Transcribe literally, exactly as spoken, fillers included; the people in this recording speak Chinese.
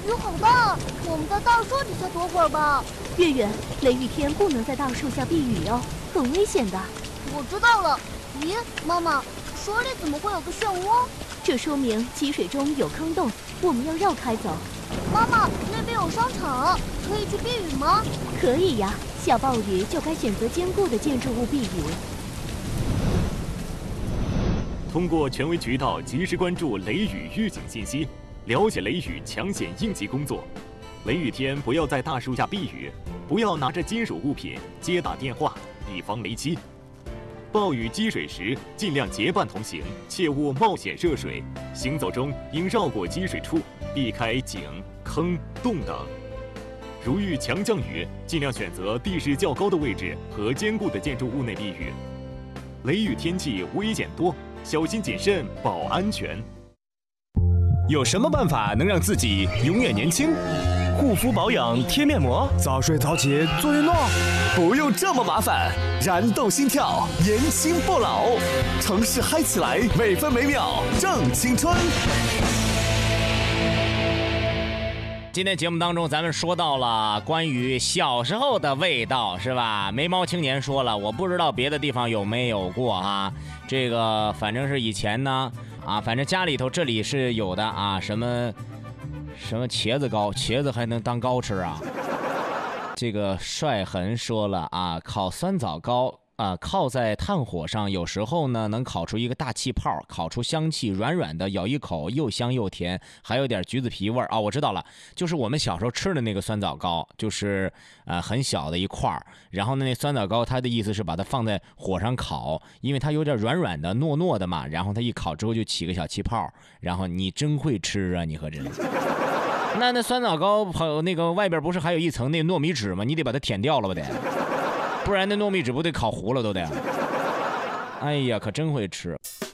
雨好大，我们在大树底下躲会儿吧。 月月，雷雨天不能在大树下避雨哦，很危险的。 我知道了。咦，妈妈，水里怎么会有个漩涡？ 这说明积水中有坑洞，我们要绕开走。 妈妈，那边有商场，可以去避雨吗？ 可以呀，下暴雨就该选择坚固的建筑物避雨。 通过权威渠道及时关注雷雨预警信息，了解雷雨抢险应急工作。雷雨天不要在大树下避雨，不要拿着金属物品接打电话，以防雷击。暴雨积水时，尽量结伴同行，切勿冒险涉水。行走中应绕过积水处，避开井、坑、洞等。如遇强降雨，尽量选择地势较高的位置和坚固的建筑物内避雨。雷雨天气危险多，小心谨慎保安全。 有什么办法能让自己永远年轻？护肤保养贴面膜， 早睡早起做运动， 不用这么麻烦，燃动心跳，年轻不老，城市嗨起来，每分每秒正青春。 今天节目当中，咱们说到了关于小时候的味道，是吧？眉毛青年说了，我不知道别的地方有没有过啊。这个反正是以前呢，啊，反正家里头这里是有的啊，什么什么茄子糕，茄子还能当糕吃啊？这个帅痕说了啊，烤酸枣糕。啊，靠在炭火上，有时候呢能烤出一个大气泡，烤出香气，软软的，咬一口又香又甜，还有点橘子皮味儿啊！我知道了，就是我们小时候吃的那个酸枣糕，就是呃很小的一块儿，然后呢那酸枣糕它的意思是把它放在火上烤，因为它有点软软的、糯糯的嘛，然后它一烤之后就起个小气泡，然后你真会吃啊，你可真。那那酸枣糕还有那个外边不是还有一层那糯米纸吗？你得把它舔掉了吧得。不然那糯米纸不得烤糊了都得。哎呀，可真会吃。